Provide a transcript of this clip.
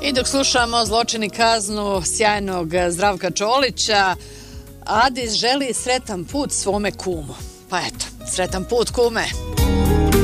I dok slušamo Zločin i kaznu sjajnog Zdravka Čolića, Adis želi sretan put svome kumu. Pa eto, sretan put kume.